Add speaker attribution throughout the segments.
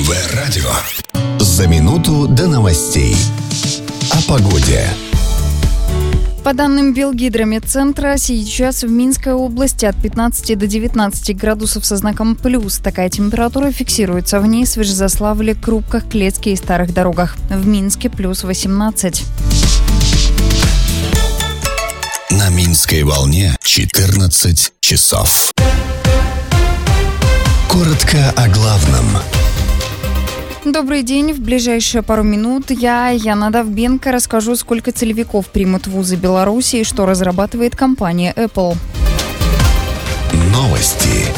Speaker 1: МВ Радио. За минуту до новостей. О погоде.
Speaker 2: По данным Белгидромедцентра, сейчас в Минской области от 15 до 19 градусов со знаком плюс. Такая температура фиксируется в ней, Свежезаславле, Крупках, Клецке и Старых Дорогах. В Минске плюс 18.
Speaker 1: На Минской волне 14 часов. Коротко о главном.
Speaker 2: Добрый день. В ближайшие пару минут я, Яна Довбенко, расскажу, сколько целевиков примут вузы Беларуси и что разрабатывает компания Apple.
Speaker 1: Новости.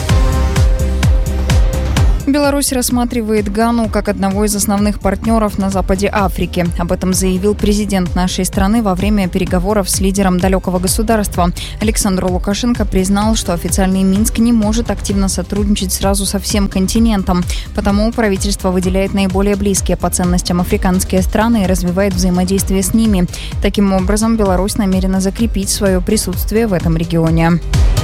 Speaker 2: Беларусь рассматривает Гану как одного из основных партнеров на западе Африки. Об этом заявил президент нашей страны во время переговоров с лидером далекого государства. Александр Лукашенко признал, что официальный Минск не может активно сотрудничать сразу со всем континентом. Потому правительство выделяет наиболее близкие по ценностям африканские страны и развивает взаимодействие с ними. Таким образом, Беларусь намерена закрепить свое присутствие в этом регионе.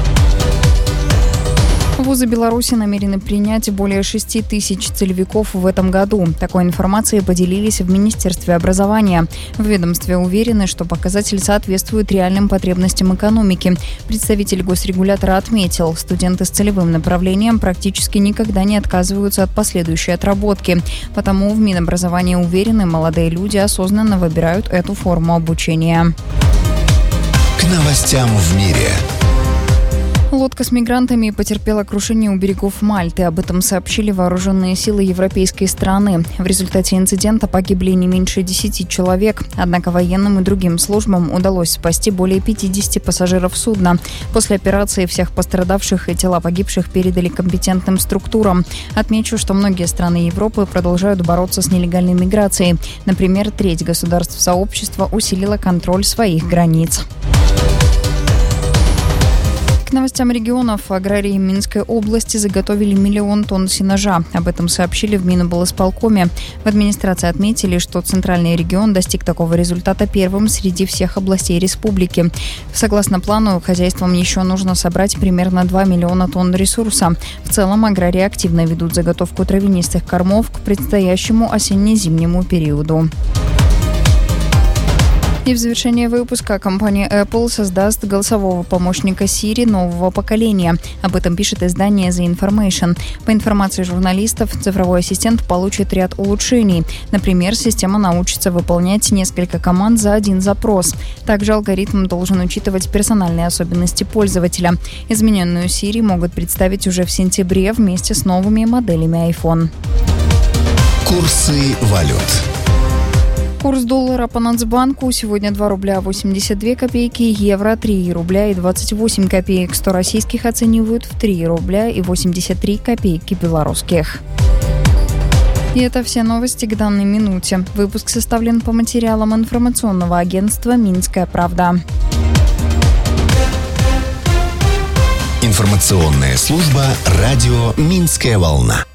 Speaker 2: Вузы Беларуси намерены принять более 6 тысяч целевиков в этом году. Такой информацией поделились в Министерстве образования. В ведомстве уверены, что показатель соответствует реальным потребностям экономики. Представитель госрегулятора отметил, студенты с целевым направлением практически никогда не отказываются от последующей отработки. Потому в Минобразовании уверены, молодые люди осознанно выбирают эту форму обучения.
Speaker 1: К новостям в мире.
Speaker 2: Лодка с мигрантами потерпела крушение у берегов Мальты. Об этом сообщили вооруженные силы европейской страны. В результате инцидента погибли не меньше 10 человек. Однако военным и другим службам удалось спасти более 50 пассажиров судна. После операции всех пострадавших и тела погибших передали компетентным структурам. Отмечу, что многие страны Европы продолжают бороться с нелегальной миграцией. Например, треть государств сообщества усилила контроль своих границ. К новостям регионов. Аграрии Минской области заготовили 1 миллион тонн сенажа. Об этом сообщили в Миноблсполкоме. В администрации отметили, что центральный регион достиг такого результата первым среди всех областей республики. Согласно плану, хозяйствам еще нужно собрать примерно 2 миллиона тонн ресурса. В целом, аграрии активно ведут заготовку травянистых кормов к предстоящему осенне-зимнему периоду. И в завершение выпуска компания Apple создаст голосового помощника Siri нового поколения. Об этом пишет издание The Information. По информации журналистов, цифровой ассистент получит ряд улучшений. Например, система научится выполнять несколько команд за один запрос. Также алгоритм должен учитывать персональные особенности пользователя. Измененную Siri могут представить уже в сентябре вместе с новыми моделями iPhone.
Speaker 1: Курсы валют.
Speaker 2: Курс доллара по Нацбанку сегодня 2 рубля 82 копейки, евро 3 рубля и 28 копеек, 100 российских оценивают в 3 рубля и 83 копейки белорусских. И это все новости к данной минуте. Выпуск составлен по материалам информационного агентства «Минская правда».
Speaker 1: Информационная служба радио «Минская волна».